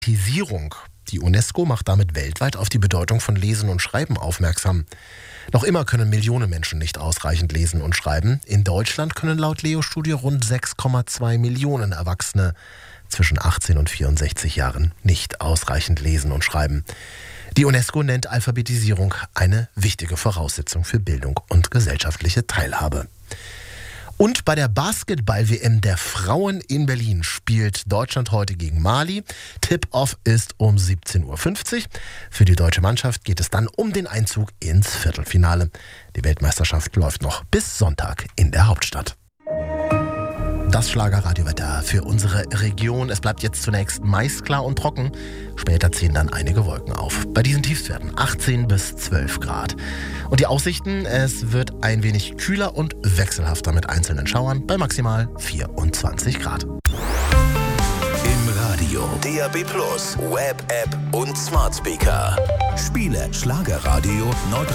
Alphabetisierung. Die UNESCO macht damit weltweit auf die Bedeutung von Lesen und Schreiben aufmerksam. Noch immer können Millionen Menschen nicht ausreichend lesen und schreiben. In Deutschland können laut Leo-Studie rund 6,2 Millionen Erwachsene zwischen 18 und 64 Jahren nicht ausreichend lesen und schreiben. Die UNESCO nennt Alphabetisierung eine wichtige Voraussetzung für Bildung und gesellschaftliche Teilhabe. Und bei der Basketball-WM der Frauen in Berlin spielt Deutschland heute gegen Mali. Tip-Off ist um 17.50 Uhr. Für die deutsche Mannschaft geht es dann um den Einzug ins Viertelfinale. Die Weltmeisterschaft läuft noch bis Sonntag in der Hauptstadt. Das Schlagerradiowetter für unsere Region. Es bleibt jetzt zunächst meist klar und trocken. Später ziehen dann einige Wolken auf. Bei diesen Tiefstwerten 18 bis 12 Grad. Und die Aussichten, es wird ein wenig kühler und wechselhafter mit einzelnen Schauern bei maximal 24 Grad. Im Radio, DAB+, Web-App und Smart Speaker. Spiele Schlagerradio Nord